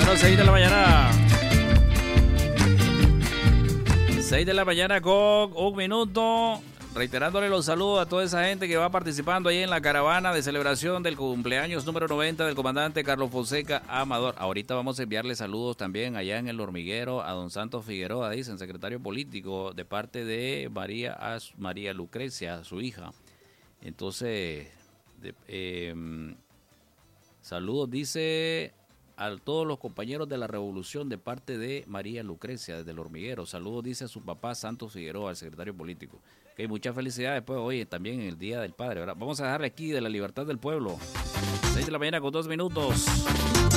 Bueno, 6 de la mañana. 6 de la mañana con un minuto. Reiterándole los saludos a toda esa gente que va participando ahí en la caravana de celebración del cumpleaños número 90 del comandante Carlos Fonseca Amador. Ahorita vamos a enviarle saludos también allá en El Hormiguero a don Santos Figueroa, dicen, secretario político, de parte de María Lucrecia, su hija. Entonces, saludos, dice, a todos los compañeros de la revolución de parte de María Lucrecia, desde El Hormiguero. Saludos, dice a su papá Santos Figueroa, el secretario político. Okay, muchas felicidades pues hoy también en el Día del Padre, ¿verdad? Vamos a dejarle aquí de la libertad del pueblo. 6 de la mañana con 2 minutos.